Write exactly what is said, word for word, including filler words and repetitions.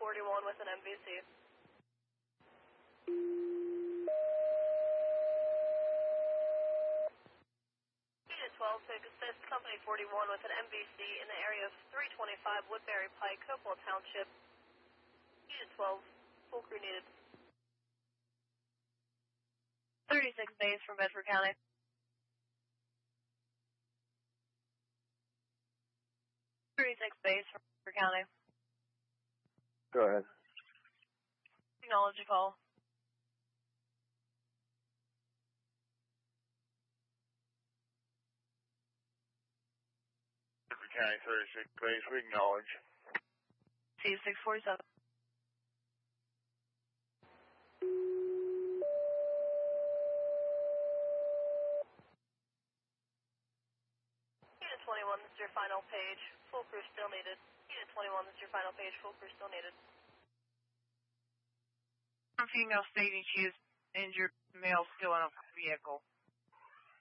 forty-one with an M V C. Unit twelve to assist Company forty-one with an M V C in the area of three twenty-five Woodbury Pike, Hopewell Township. Unit twelve, full crew needed. thirty-six days from Bedford County. thirty-six days from Bedford County. Go ahead. Acknowledge your call. Bedford County, thirty-six days, we acknowledge. C six forty-seven. Unit twenty-one, this is your final page. Full crew still needed. Unit twenty-one, this is your final page. Full crew still needed. Female stating she is injured, male still in a vehicle.